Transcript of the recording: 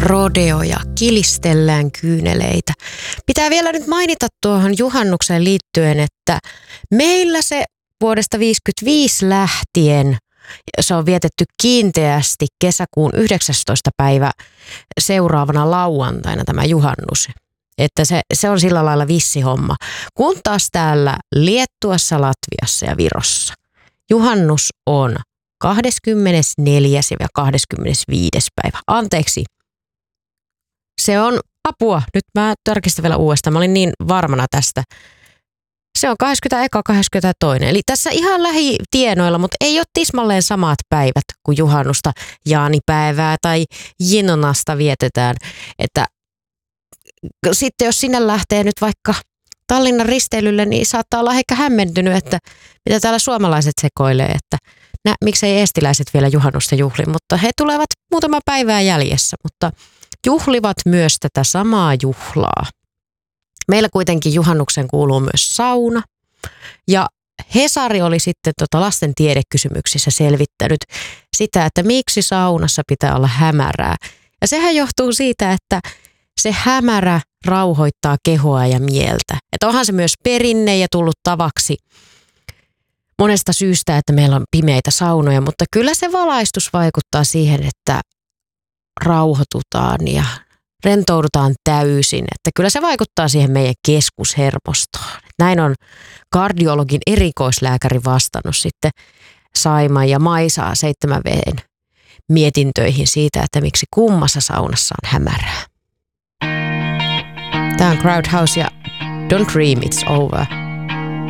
rodeo ja kilistellään kyyneleitä. Pitää vielä nyt mainita tuohon juhannukseen liittyen, että meillä se vuodesta 1955 lähtien se on vietetty kiinteästi kesäkuun 19. päivä seuraavana lauantaina tämä juhannus. Että se on sillä lailla vissi homma. Kun taas täällä Liettuassa, Latviassa ja Virossa juhannus on 24. ja 25. päivä. Anteeksi. Se on apua. Nyt mä tarkistan vielä uudestaan. Mä olin niin varmana tästä. Se on 21. 22. Eli tässä ihan lähitienoilla, mutta ei ole tismalleen samat päivät kuin juhannusta, jaanipäivää tai jinonasta vietetään. Että sitten jos sinne lähtee nyt vaikka Tallinnan risteilylle, niin saattaa olla ehkä hämmentynyt, että mitä täällä suomalaiset sekoilee, että miksei eestiläiset vielä juhannusta juhli, mutta he tulevat muutama päivää jäljessä, mutta juhlivat myös tätä samaa juhlaa. Meillä kuitenkin juhannuksen kuuluu myös sauna ja Hesari oli sitten lasten tiedekysymyksissä selvittänyt sitä, että miksi saunassa pitää olla hämärää. Ja sehän johtuu siitä, että se hämärä rauhoittaa kehoa ja mieltä. Että onhan se myös perinne ja tullut tavaksi monesta syystä, että meillä on pimeitä saunoja, mutta kyllä se valaistus vaikuttaa siihen, että rauhoitutaan ja rentoudutaan täysin. Että kyllä se vaikuttaa siihen meidän keskushermostoon. Näin on kardiologin erikoislääkäri vastannut sitten Saiman ja Maisaa 7V:n mietintöihin siitä, että miksi kummassa saunassa on hämärää. Tämä on Crowdhouse ja Don't Dream It's Over.